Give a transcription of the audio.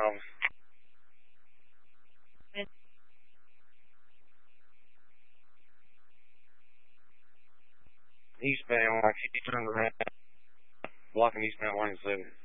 Eastbound, like he turned around, blocking eastbound 1 and 7.